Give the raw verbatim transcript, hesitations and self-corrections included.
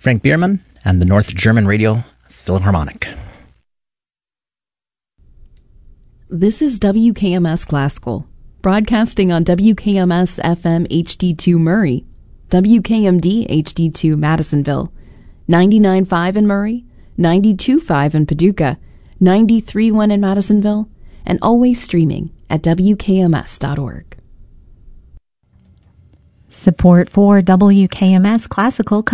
Frank Bierman and the North German Radio Philharmonic. This is W K M S Classical, broadcasting on W K M S F M H D two Murray, W K M D H D two Madisonville, ninety-nine point five in Murray, ninety-two point five in Paducah, ninety-three point one in Madisonville, and always streaming at W K M S dot org. Support for W K M S Classical